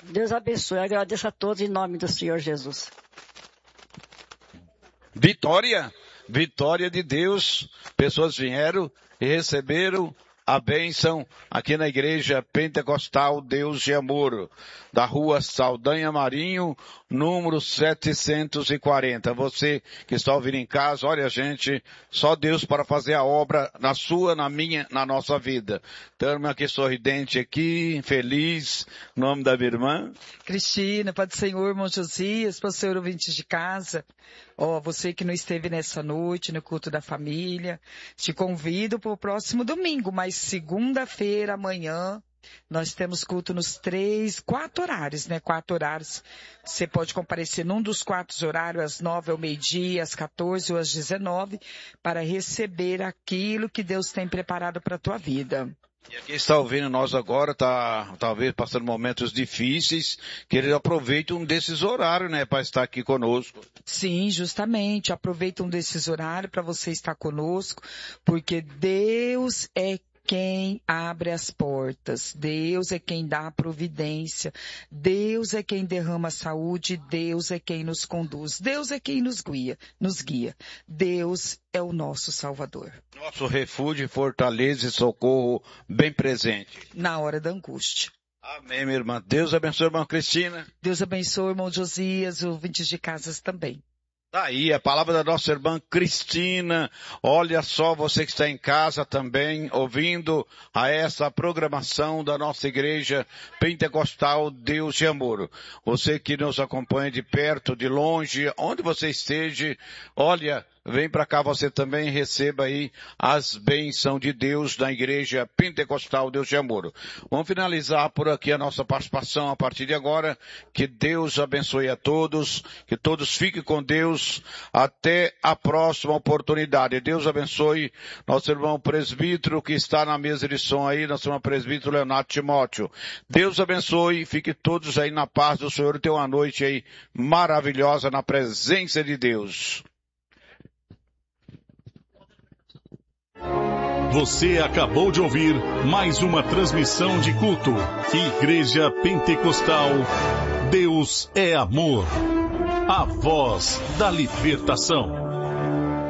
Deus abençoe. Eu agradeço a todos em nome do Senhor Jesus. Vitória de Deus. Pessoas vieram e receberam a bênção aqui na Igreja Pentecostal Deus de Amor, da rua Saldanha Marinho, número 740. Você que está ouvindo em casa, olha gente, só Deus para fazer a obra na sua, na minha, na nossa vida. Estamos aqui sorridente aqui, feliz, em nome da minha irmã. Cristina, Pai do Senhor, irmão Josias, para o senhor ouvinte de casa, você que não esteve nessa noite, no culto da família, te convido para o próximo domingo, mas segunda-feira, amanhã, nós temos culto nos 4 horários, né? 4 horários. Você pode comparecer num dos 4 horários, às 9 ao meio-dia, às 14 ou às 19, para receber aquilo que Deus tem preparado para a tua vida. E quem está ouvindo nós agora, está talvez passando momentos difíceis, que ele aproveite um desses horários, né, para estar aqui conosco. Sim, justamente, aproveita um desses horários para você estar conosco, porque Deus é quem abre as portas, Deus é quem dá a providência, Deus é quem derrama a saúde, Deus é quem nos conduz, Deus é quem nos guia, Deus é o nosso Salvador. Nosso refúgio, fortaleza e socorro bem presente. Na hora da angústia. Amém, minha irmã. Deus abençoe, irmã Cristina. Deus abençoe, irmão Josias, ouvintes de casas também. Aí, a palavra da nossa irmã Cristina. Olha só, você que está em casa também, ouvindo a essa programação da nossa Igreja Pentecostal Deus de Amor. Você que nos acompanha de perto, de longe, onde você esteja, olha, vem para cá você também, receba aí as bênçãos de Deus da Igreja Pentecostal Deus de Amor. Vamos finalizar por aqui a nossa participação a partir de agora. Que Deus abençoe a todos, que todos fiquem com Deus até a próxima oportunidade. Deus abençoe nosso irmão presbítero que está na mesa de som aí, nosso irmão presbítero Leonardo Timóteo. Deus abençoe, fiquem todos aí na paz do Senhor e tenham uma noite aí maravilhosa na presença de Deus. Você acabou de ouvir mais uma transmissão de culto. Igreja Pentecostal, Deus é Amor. A voz da libertação.